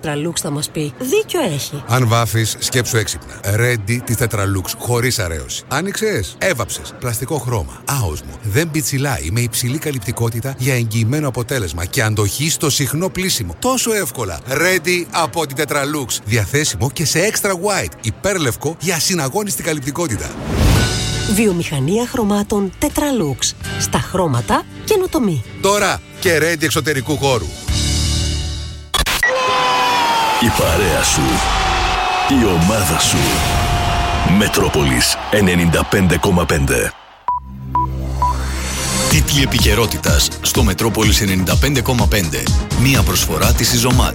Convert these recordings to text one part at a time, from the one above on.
Tetralux θα μας πει. Δίκιο έχει. Αν βάφεις, σκέψου έξυπνα. Ready της Tetralux, χωρίς αρέωση. Άνοιξες, έβαψες. Πλαστικό χρώμα. Άοσμο. Δεν πιτσιλάει. Με υψηλή καλυπτικότητα για εγγυημένο αποτέλεσμα και αντοχή στο συχνό πλύσιμο. Τόσο εύκολα. Ready από την Tetralux. Διαθέσιμο και σε extra white. Υπέρλευκο για ασυναγώνιστη καλυπτικότητα. Βιομηχανία χρωμάτων Tetralux. Στα χρώματα καινοτομή. Τώρα και Ready εξωτερικού χώρου. Η παρέα σου, η ομάδα σου. Μετρόπολης 95,5. Τίτλοι επικαιρότητας στο Μετρόπολης 95,5. Μία προσφορά της Ιζωμάτ.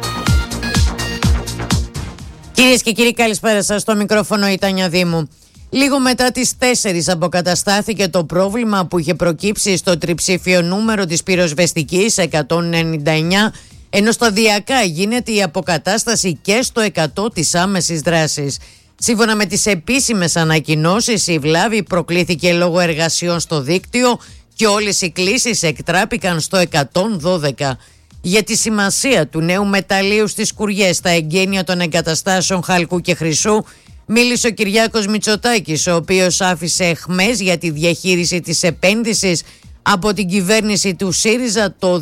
Κυρίες και κύριοι, καλησπέρα σας. Στο μικρόφωνο η Τάνια Δήμου. Λίγο μετά τις 4 αποκαταστάθηκε το πρόβλημα που είχε προκύψει στο τριψήφιο νούμερο της πυροσβεστικής 199, ενώ σταδιακά γίνεται η αποκατάσταση και στο 100 της άμεσης δράσης. Σύμφωνα με τις επίσημες ανακοινώσεις, η βλάβη προκλήθηκε λόγω εργασιών στο δίκτυο και όλες οι κλήσεις εκτράπηκαν στο 112. Για τη σημασία του νέου μεταλλείου στις σκουριές στα εγγένεια των εγκαταστάσεων Χαλκού και Χρυσού μίλησε ο Κυριάκος Μητσοτάκης, ο οποίος άφησε εχμές για τη διαχείριση της επένδυσης από την κυβέρνηση του ΣΥΡΙΖΑ το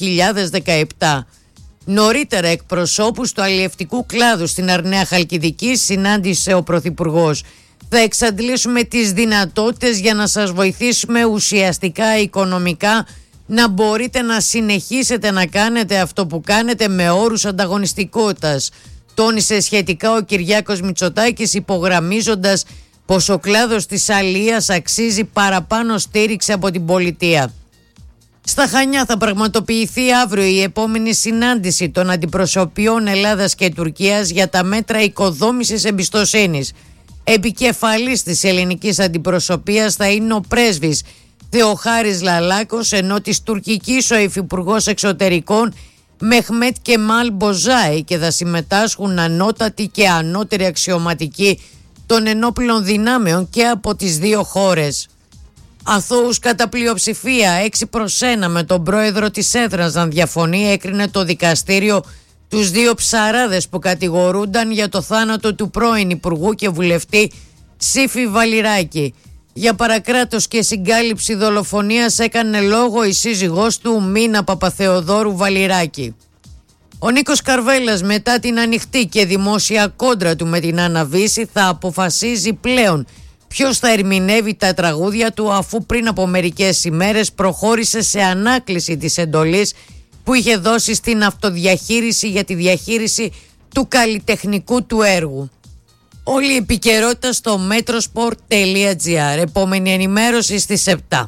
2017. Νωρίτερα, εκπροσώπους του αλλιευτικού κλάδου στην Αρναία Χαλκιδική συνάντησε ο Πρωθυπουργός. Θα εξαντλήσουμε τις δυνατότητες για να σας βοηθήσουμε ουσιαστικά οικονομικά να μπορείτε να συνεχίσετε να κάνετε αυτό που κάνετε με όρους ανταγωνιστικότητας, τόνισε σχετικά ο Κυριάκος Μητσοτάκης, υπογραμμίζοντας πως ο κλάδος της αλίας αξίζει παραπάνω στήριξη από την πολιτεία. Στα Χανιά θα πραγματοποιηθεί αύριο η επόμενη συνάντηση των αντιπροσωπιών Ελλάδας και Τουρκίας για τα μέτρα οικοδόμησης εμπιστοσύνης. Επικεφαλής της ελληνικής αντιπροσωπείας θα είναι ο πρέσβης Θεοχάρης Λαλάκος, ενώ της τουρκικής ο υφυπουργός εξωτερικών Μεχμέτ Κεμάλ Μποζάη, και θα συμμετάσχουν ανώτατοι και ανώτεροι αξιωματικοί των ενόπλων δυνάμεων και από τις δύο χώρες. Αθώους κατά πλειοψηφία 6-1 με τον πρόεδρο της έδρας να διαφωνεί, έκρινε το δικαστήριο τους δύο ψαράδες που κατηγορούνταν για το θάνατο του πρώην Υπουργού και βουλευτή Σύφη Βαλιράκη. Για παρακράτος και συγκάλυψη δολοφονίας έκανε λόγο η σύζυγός του Μίνα Παπαθεοδόρου Βαλιράκη. Ο Νίκος Καρβέλας, μετά την ανοιχτή και δημόσια κόντρα του με την Άννα Βύση, θα αποφασίζει πλέον ποιος θα ερμηνεύει τα τραγούδια του, αφού πριν από μερικές ημέρες προχώρησε σε ανάκληση της εντολής που είχε δώσει στην αυτοδιαχείριση για τη διαχείριση του καλλιτεχνικού του έργου. Όλη η επικαιρότητα στο metrosport.gr. Επόμενη ενημέρωση στις 7.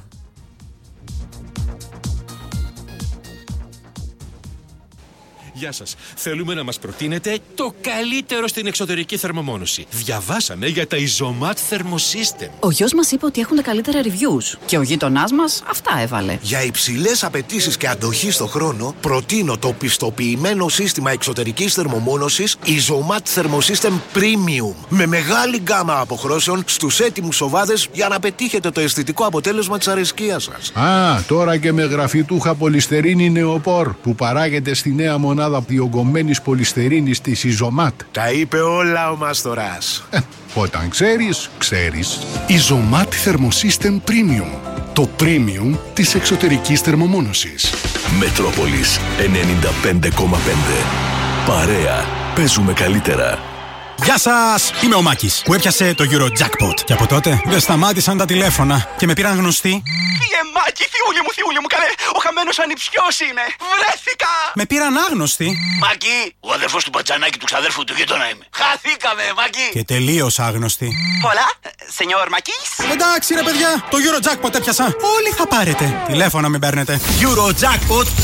Γεια σας. Θέλουμε να μας προτείνετε το καλύτερο στην εξωτερική θερμομόνωση. Διαβάσαμε για τα Ιζωμάτ Thermosystem. Ο γιος μας είπε ότι έχουν τα καλύτερα reviews και ο γείτονάς μας αυτά έβαλε. Για υψηλές απαιτήσεις και αντοχή στο χρόνο, προτείνω το πιστοποιημένο σύστημα εξωτερικής θερμομόνωσης Ιζωμάτ Thermosystem Premium. Με μεγάλη γκάμα αποχρώσεων στους έτοιμους σοβάδες για να πετύχετε το αισθητικό αποτέλεσμα της αρεσκίας σας. Τώρα και με γραφιτούχα πολυστερίνη νεοπόρ που παράγεται στη νέα μονάδα διογκωμένης πολυστερίνης της Ιζωμάτ. Τα είπε όλα ο Μάστορας. Όταν ξέρεις, ξέρεις. Ιζωμάτ Thermosystem Premium. Το premium της εξωτερικής θερμομόνωσης. Μετρόπολης 95,5. Παρέα. Παίζουμε καλύτερα. Γεια σας! Είμαι ο Μάκης που έπιασε το Eurojackpot. Και από τότε δεν σταμάτησαν τα τηλέφωνα και με πήραν γνωστοί. Μάκη, θειούλη μου, καλέ! Ο χαμένος ανιψιός είμαι! Βρέθηκα! Με πήραν άγνωστοι. Μάκη, ο αδερφός του Πατζανάκη του ξαδέρφου του γείτονα είμαι. Χαθήκαμε, Μάκη! Και τελείως άγνωστοι. Πολλά, σενιόρ Μάκης. Εντάξει ρε παιδιά, το Eurojackpot έπιασα. Όλοι θα πάρετε. Τηλέφωνα μην παίρνετε. Eurojackpot